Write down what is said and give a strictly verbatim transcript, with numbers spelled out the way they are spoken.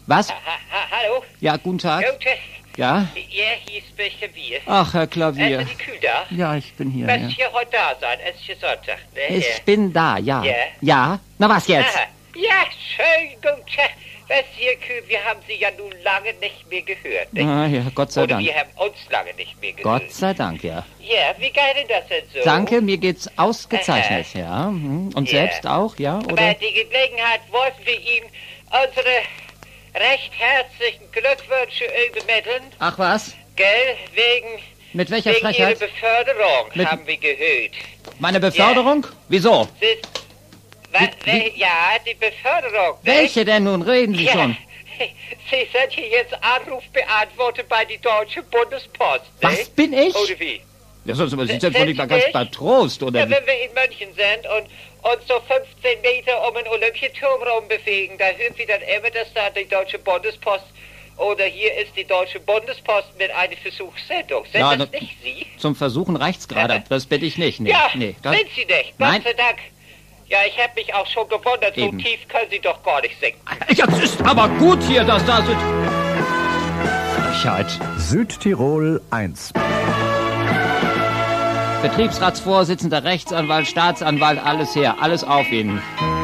Was? Ha, ha, hallo? Ja, guten Tag. Gute. Ja? Ja, hier ist der Klavier. Ach, Herr Klavier. Ist die Kühe da? Ja, ich bin hier. Wirst Ja. hier heute da sein? Es ist hier Sonntag, ne? Ich bin da, ja. Ja? Ja? Na, was jetzt? Aha. Ja, schön, gut. Was hier, Kühe, wir haben Sie ja nun lange nicht mehr gehört, ne? Ah, ja, Gott sei Oder Dank. wir haben uns lange nicht mehr gehört. Gott sei Dank, ja. Ja, wie geht denn das denn so? Danke, mir geht's ausgezeichnet, ja. Mhm. Und Ja. selbst auch, ja, Bei oder? der Gelegenheit wollten wir Ihnen unsere recht herzlichen Glückwünsche übermitteln. Ach was? Gell, wegen, Mit welcher wegen Ihrer Frechheit? Beförderung, Mit- haben wir gehört. Meine Beförderung? Wieso? Sie, was, Wie- wie- wel- ja, die Beförderung. ne? Welche denn nun? Reden Sie Ja, schon. Sie sind hier jetzt Anrufbeantworter bei die Deutsche Bundespost, ne? Was bin ich? Oder wie? Ja, sonst aber sind Sie Sind wohl nicht mal Sie ganz nicht? bei Trost, oder Ja, wie? wenn wir in München sind und uns so fünfzehn Meter um den Olympiaturm rumbewegen, da hören wir dann immer, dass da die Deutsche Bundespost oder hier ist die Deutsche Bundespost mit einer Versuchssendung. Sind Ja, das na- nicht Sie? Zum Versuchen reicht's gerade, Ja. das bin ich nicht. Nee, ja, nee. Das, sind Sie nicht. Gott Nein. sei Dank. Ja, ich habe mich auch schon gewundert, Eben. so tief können Sie doch gar nicht singen. ja, das ist aber gut hier, dass da sind... Frechheit. Südtirol eins. Betriebsratsvorsitzender, Rechtsanwalt, Staatsanwalt, alles her, alles auf Ihnen.